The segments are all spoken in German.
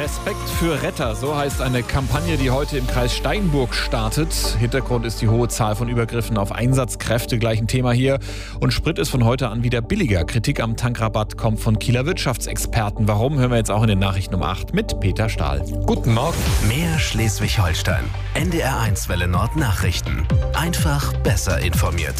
Respekt für Retter, so heißt eine Kampagne, die heute im Kreis Steinburg startet. Hintergrund ist die hohe Zahl von Übergriffen auf Einsatzkräfte, gleichen Thema hier. Und Sprit ist von heute an wieder billiger. Kritik am Tankrabatt kommt von Kieler Wirtschaftsexperten. Warum, hören wir jetzt auch in den Nachrichten um 8 mit Peter Stahl. Guten Morgen. Mehr Schleswig-Holstein. NDR1 Welle Nord Nachrichten. Einfach besser informiert.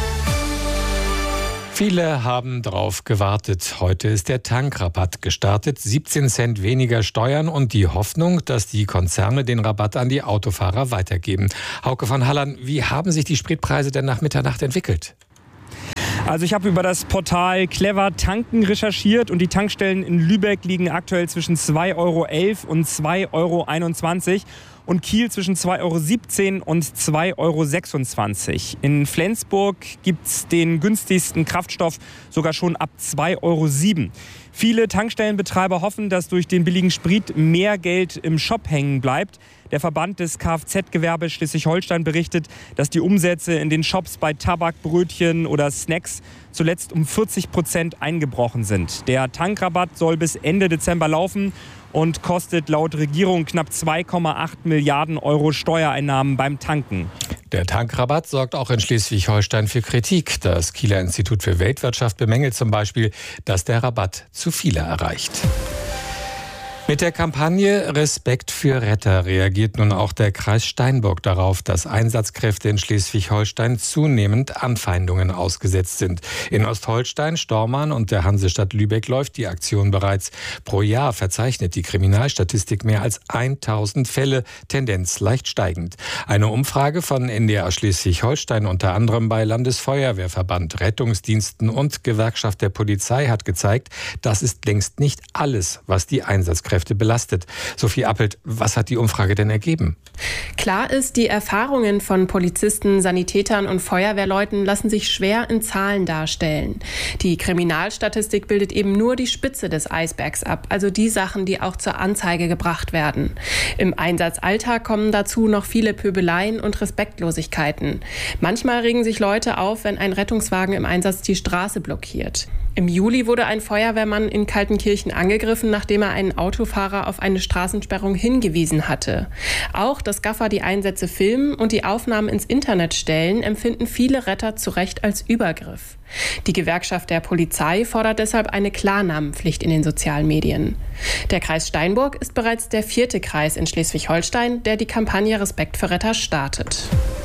Viele haben darauf gewartet. Heute ist der Tankrabatt gestartet. 17 Cent weniger Steuern und die Hoffnung, dass die Konzerne den Rabatt an die Autofahrer weitergeben. Hauke von Hallern, wie haben sich die Spritpreise denn nach Mitternacht entwickelt? Also ich habe über das Portal Clever Tanken recherchiert und die Tankstellen in Lübeck liegen aktuell zwischen 2,11 € und 2,21 € und Kiel zwischen 2,17 € und 2,26 €. In Flensburg gibt es den günstigsten Kraftstoff sogar schon ab 2,07 €. Viele Tankstellenbetreiber hoffen, dass durch den billigen Sprit mehr Geld im Shop hängen bleibt. Der Verband des Kfz-Gewerbes Schleswig-Holstein berichtet, dass die Umsätze in den Shops bei Tabak, Brötchen oder Snacks zuletzt um 40% eingebrochen sind. Der Tankrabatt soll bis Ende Dezember laufen und kostet laut Regierung knapp 2,8 Milliarden € Steuereinnahmen beim Tanken. Der Tankrabatt sorgt auch in Schleswig-Holstein für Kritik. Das Kieler Institut für Weltwirtschaft bemängelt zum Beispiel, dass der Rabatt zu viele erreicht. Mit der Kampagne Respekt für Retter reagiert nun auch der Kreis Steinburg darauf, dass Einsatzkräfte in Schleswig-Holstein zunehmend Anfeindungen ausgesetzt sind. In Ostholstein, Stormarn und der Hansestadt Lübeck läuft die Aktion bereits. Pro Jahr verzeichnet die Kriminalstatistik mehr als 1000 Fälle, Tendenz leicht steigend. Eine Umfrage von NDR Schleswig-Holstein, unter anderem bei Landesfeuerwehrverband, Rettungsdiensten und Gewerkschaft der Polizei, hat gezeigt, das ist längst nicht alles, was die Einsatzkräfte belastet. Sophie Appelt, was hat die Umfrage denn ergeben? Klar ist, die Erfahrungen von Polizisten, Sanitätern und Feuerwehrleuten lassen sich schwer in Zahlen darstellen. Die Kriminalstatistik bildet eben nur die Spitze des Eisbergs ab, also die Sachen, die auch zur Anzeige gebracht werden. Im Einsatzalltag kommen dazu noch viele Pöbeleien und Respektlosigkeiten. Manchmal regen sich Leute auf, wenn ein Rettungswagen im Einsatz die Straße blockiert. Im Juli wurde ein Feuerwehrmann in Kaltenkirchen angegriffen, nachdem er einen Autofahrer auf eine Straßensperrung hingewiesen hatte. Auch dass Gaffer die Einsätze filmen und die Aufnahmen ins Internet stellen, empfinden viele Retter zu Recht als Übergriff. Die Gewerkschaft der Polizei fordert deshalb eine Klarnamenpflicht in den sozialen Medien. Der Kreis Steinburg ist bereits der 4. Kreis in Schleswig-Holstein, der die Kampagne Respekt für Retter startet.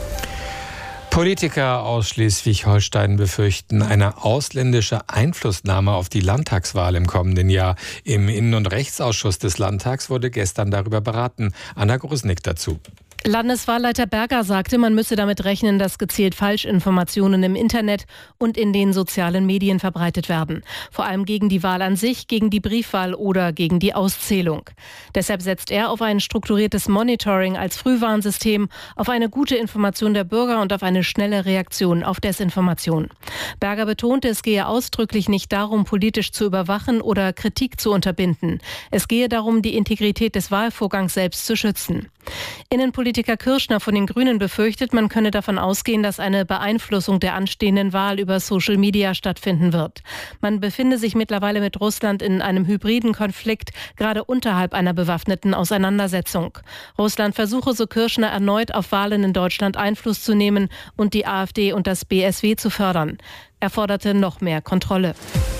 Politiker aus Schleswig-Holstein befürchten eine ausländische Einflussnahme auf die Landtagswahl im kommenden Jahr. Im Innen- und Rechtsausschuss des Landtags wurde gestern darüber beraten. Anna Grusnick dazu. Landeswahlleiter Berger sagte, man müsse damit rechnen, dass gezielt Falschinformationen im Internet und in den sozialen Medien verbreitet werden. Vor allem gegen die Wahl an sich, gegen die Briefwahl oder gegen die Auszählung. Deshalb setzt er auf ein strukturiertes Monitoring als Frühwarnsystem, auf eine gute Information der Bürger und auf eine schnelle Reaktion auf Desinformation. Berger betonte, es gehe ausdrücklich nicht darum, politisch zu überwachen oder Kritik zu unterbinden. Es gehe darum, die Integrität des Wahlvorgangs selbst zu schützen. Innenpolitiker Kirschner von den Grünen befürchtet, man könne davon ausgehen, dass eine Beeinflussung der anstehenden Wahl über Social Media stattfinden wird. Man befinde sich mittlerweile mit Russland in einem hybriden Konflikt, gerade unterhalb einer bewaffneten Auseinandersetzung. Russland versuche, so Kirschner, erneut auf Wahlen in Deutschland Einfluss zu nehmen und die AfD und das BSW zu fördern. Er forderte noch mehr Kontrolle.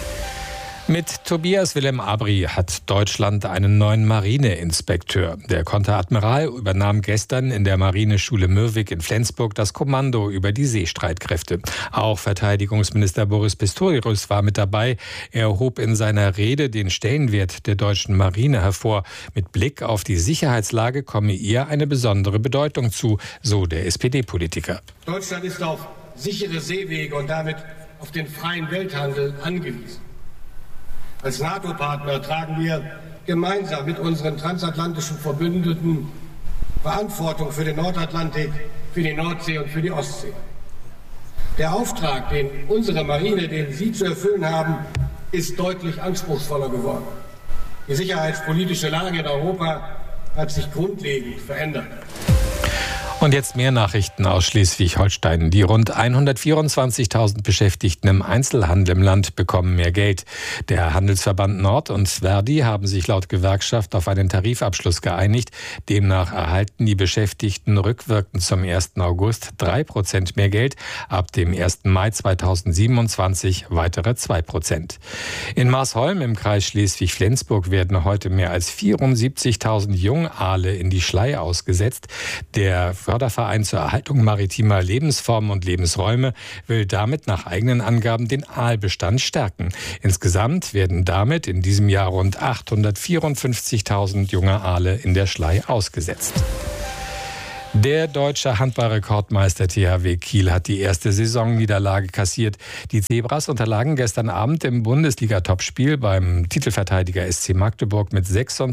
Mit Tobias Wilhelm Abri hat Deutschland einen neuen Marineinspekteur. Der Konteradmiral übernahm gestern in der Marineschule Mürwik in Flensburg das Kommando über die Seestreitkräfte. Auch Verteidigungsminister Boris Pistorius war mit dabei. Er hob in seiner Rede den Stellenwert der deutschen Marine hervor. Mit Blick auf die Sicherheitslage komme ihr eine besondere Bedeutung zu, so der SPD-Politiker. Deutschland ist auf sichere Seewege und damit auf den freien Welthandel angewiesen. Als NATO-Partner tragen wir gemeinsam mit unseren transatlantischen Verbündeten Verantwortung für den Nordatlantik, für die Nordsee und für die Ostsee. Der Auftrag, den unsere Marine, den Sie zu erfüllen haben, ist deutlich anspruchsvoller geworden. Die sicherheitspolitische Lage in Europa hat sich grundlegend verändert. Und jetzt mehr Nachrichten aus Schleswig-Holstein. Die rund 124.000 Beschäftigten im Einzelhandel im Land bekommen mehr Geld. Der Handelsverband Nord und Verdi haben sich laut Gewerkschaft auf einen Tarifabschluss geeinigt. Demnach erhalten die Beschäftigten rückwirkend zum 1. August 3% mehr Geld, ab dem 1. Mai 2027 weitere 2%. In Marsholm im Kreis Schleswig-Flensburg werden heute mehr als 74.000 Jungaale in die Schlei ausgesetzt. Der Förderverein zur Erhaltung maritimer Lebensformen und Lebensräume will damit nach eigenen Angaben den Aalbestand stärken. Insgesamt werden damit in diesem Jahr rund 854.000 junge Aale in der Schlei ausgesetzt. Der deutsche Handballrekordmeister THW Kiel hat die erste Saisonniederlage kassiert. Die Zebras unterlagen gestern Abend im Bundesliga-Topspiel beim Titelverteidiger SC Magdeburg mit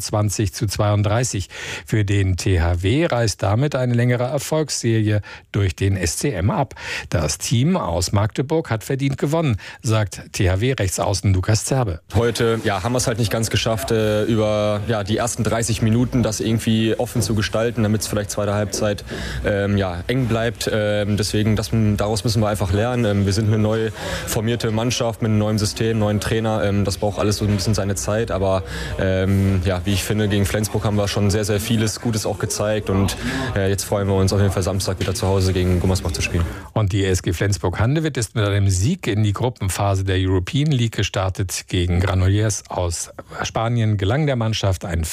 26:32. Für den THW reißt damit eine längere Erfolgsserie durch den SCM ab. Das Team aus Magdeburg hat verdient gewonnen, sagt THW-Rechtsaußen Lukas Zerbe. Heute haben wir es halt nicht ganz geschafft, über die ersten 30 Minuten das irgendwie offen zu gestalten, damit es vielleicht zweite Halbzeit eng bleibt. Deswegen, daraus müssen wir einfach lernen. Wir sind eine neu formierte Mannschaft mit einem neuen System, neuen Trainer. Das braucht alles so ein bisschen seine Zeit. Aber wie ich finde, gegen Flensburg haben wir schon sehr, sehr vieles Gutes auch gezeigt. Und jetzt freuen wir uns auf jeden Fall Samstag wieder zu Hause gegen Gummersbach zu spielen. Und die SG Flensburg-Handewitt ist mit einem Sieg in die Gruppenphase der European League gestartet. Gegen Granollers aus Spanien gelang der Mannschaft ein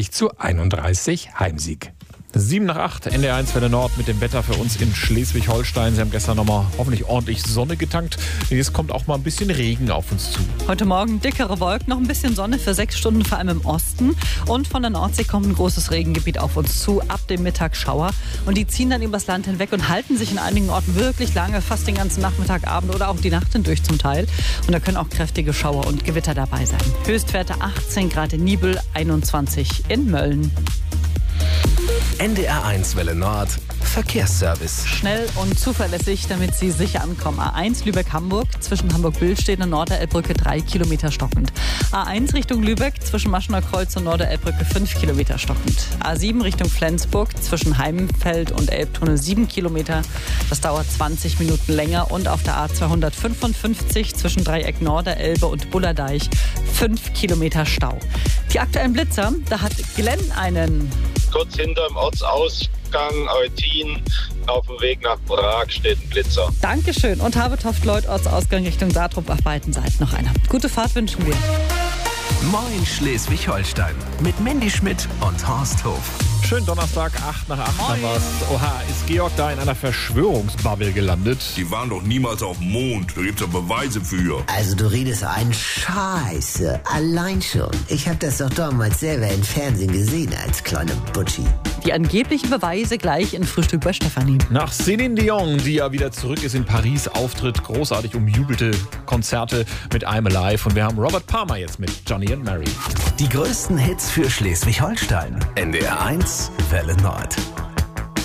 40:31 Heimsieg. 7:08, NDR 1 Welle Nord mit dem Wetter für uns in Schleswig-Holstein. Sie haben gestern nochmal hoffentlich ordentlich Sonne getankt. Jetzt kommt auch mal ein bisschen Regen auf uns zu. Heute Morgen dickere Wolken, noch ein bisschen Sonne für 6 Stunden, vor allem im Osten. Und von der Nordsee kommt ein großes Regengebiet auf uns zu, ab dem Mittag Schauer. Und die ziehen dann übers Land hinweg und halten sich in einigen Orten wirklich lange, fast den ganzen Nachmittag, Abend oder auch die Nacht hindurch zum Teil. Und da können auch kräftige Schauer und Gewitter dabei sein. Höchstwerte 18 Grad in Nibel, 21 in Mölln. NDR 1 Welle Nord Verkehrsservice. Schnell und zuverlässig, damit Sie sicher ankommen. A1 Lübeck-Hamburg, zwischen Hamburg-Billstedt und Norderelbbrücke 3 Kilometer stockend. A1 Richtung Lübeck, zwischen Maschener Kreuz und Norderelbbrücke 5 Kilometer stockend. A7 Richtung Flensburg, zwischen Heimfeld und Elbtunnel 7 Kilometer. Das dauert 20 Minuten länger. Und auf der A255 zwischen Dreieck Norderelbe und Bullerdeich 5 Kilometer Stau. Die aktuellen Blitzer, da hat Glenn einen. Kurz hinterm Ortsausgang Eutin auf dem Weg nach Prag steht ein Blitzer. Dankeschön. Und Habetoft-Lloyd Ortsausgang Richtung Saatrup auf beiden Seiten noch einer. Gute Fahrt wünschen wir. Moin Schleswig-Holstein mit Mandy Schmidt und Horst Hof. Schönen Donnerstag, 7:08 haben wir's. Oha, ist Georg da in einer Verschwörungsbubble gelandet? Die waren doch niemals auf dem Mond. Da gibt's ja Beweise für. Also du redest einen Scheiße. Allein schon. Ich hab das doch damals selber im Fernsehen gesehen als kleine Butschi. Die angeblichen Beweise gleich in Frühstück bei Stefanie. Nach Céline Dion, die ja wieder zurück ist in Paris, Auftritt, großartig umjubelte Konzerte mit I'm Alive. Und wir haben Robert Palmer jetzt mit Johnny and Mary. Die größten Hits für Schleswig-Holstein. NDR 1 Welle Nord.